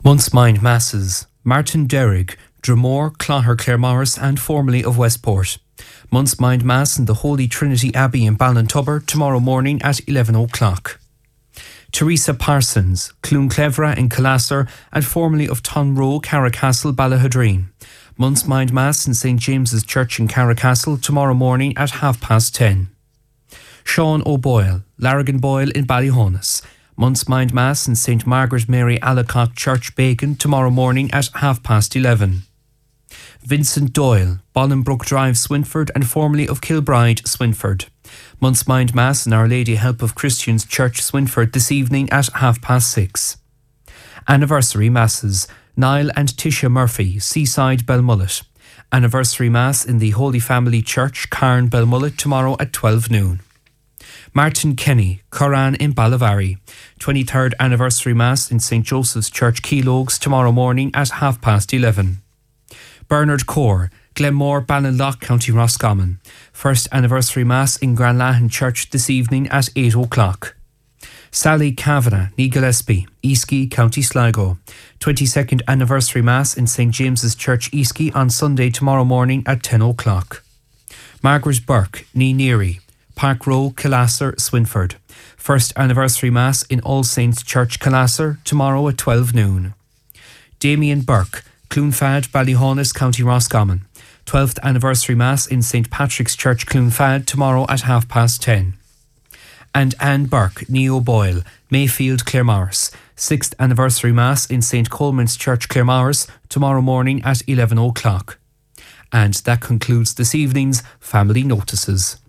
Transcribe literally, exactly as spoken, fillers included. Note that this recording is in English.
Month's Mind Masses. Martin Derrig, Dromore, Clogher, Claremorris and formerly of Westport. Month's Mind Mass in the Holy Trinity Abbey in Ballintubber tomorrow morning at eleven o'clock. Teresa Parsons, Clún Clevra in Calasser and formerly of Tonroe, Carracastle, Ballahadreen. Month's Mind Mass in Saint James's Church in Carracastle tomorrow morning at half past ten. Sean O'Boyle, Larrigan Boyle in Ballyhonus. Month's Mind Mass in Saint Margaret Mary Allacock Church, Bacon tomorrow morning at half past eleven. Vincent Doyle, Bolingbroke Drive, Swinford and formerly of Kilbride, Swinford. Month's Mind Mass in Our Lady Help of Christians Church, Swinford this evening at half past six. Anniversary Masses. Niall and Tisha Murphy, Seaside, Belmullet. Anniversary Mass in the Holy Family Church, Carn, Belmullet tomorrow at twelve noon. Martin Kenny, Curran in Ballavary. twenty-third Anniversary Mass in Saint Joseph's Church, Keelogs tomorrow morning at half past eleven. Bernard Core, Glenmore, Ballinlough, County Roscommon. First Anniversary Mass in Granlahan Church this evening at eight o'clock. Sally Kavanagh, Ní Gillespie, Easky, County Sligo. twenty-second Anniversary Mass in Saint James's Church, Easky on Sunday tomorrow morning at ten o'clock. Margaret Burke, Ní Neary, Park Row, Calasser, Swinford. First Anniversary Mass in All Saints Church, Calasser tomorrow at twelve noon. Damien Burke, Clonfad, Ballyhonus, County Roscommon. twelfth Anniversary Mass in Saint Patrick's Church, Clonfad tomorrow at half past ten. And Anne Burke, Neo Boyle, Mayfield, Claremorris. sixth Anniversary Mass in Saint Coleman's Church, Claremorris tomorrow morning at eleven o'clock. And that concludes this evening's Family Notices.